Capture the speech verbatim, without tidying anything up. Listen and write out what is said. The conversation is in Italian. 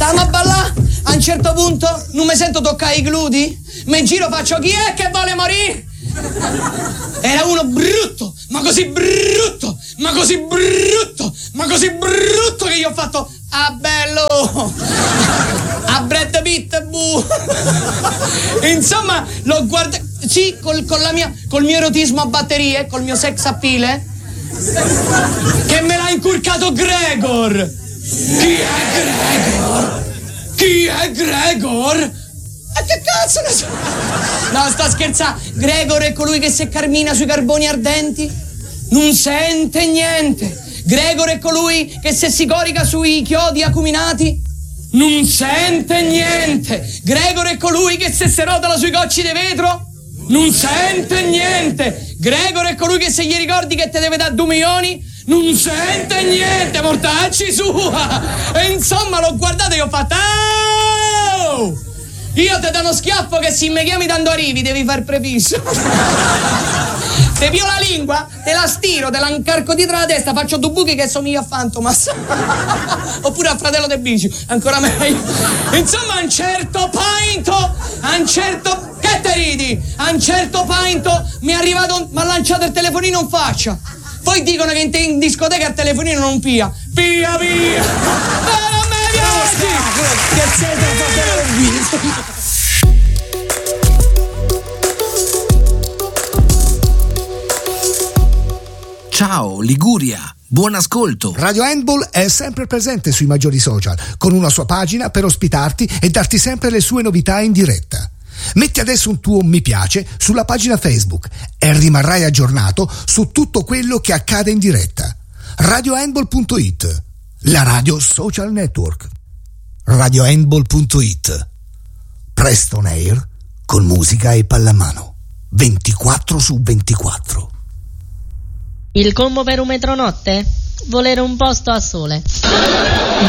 Stiamo a ballare, a un certo punto non mi sento toccare i gludi, mi giro, faccio chi è che vuole morire? Era uno brutto, ma così brutto, ma così brutto, ma così brutto che io ho fatto, ah bello, a Brad Pitt, bu. Insomma, l'ho guardato, sì, col, con la mia, col mio erotismo a batterie, col mio sex appeal, che me l'ha incurcato Gregor. Chi è Gregor? Chi è Gregor? Ma che cazzo ne so? No, sta scherzando. Gregor è colui che se cammina sui carboni ardenti non sente niente. Gregor è colui che se si corica sui chiodi acuminati non sente niente. Gregor è colui che se si rotola sui cocci di vetro non sente niente. Gregor è colui che se gli ricordi che te deve dare due milioni non sente niente, mortacci sua. E insomma l'ho guardato e ho fatto oh! Io te do uno schiaffo che se mi chiami dando arrivi devi far prefisso. Te pio la lingua, te la stiro, te la incarco dietro la testa, faccio due buchi che somiglia a Fantomas. Oppure al fratello del Bici, ancora meglio. Insomma, a un certo painto, a un certo... Che te ridi? A un certo painto mi è arrivato, mi ha lanciato il telefonino in faccia. Poi dicono che in, te- in discoteca il telefonino non pia. Pia, pia! Ma non me piaci! Che siete un fratello del Bici? Ciao Liguria, buon ascolto. Radio Handball è sempre presente sui maggiori social, con una sua pagina per ospitarti e darti sempre le sue novità in diretta. Metti adesso un tuo mi piace sulla pagina Facebook e rimarrai aggiornato su tutto quello che accade in diretta. radio handball punto it, la radio social network. radio handball punto it. Presto on air con musica e pallamano. ventiquattro su ventiquattro. Il combo per un metronotte? Volere un posto a sole.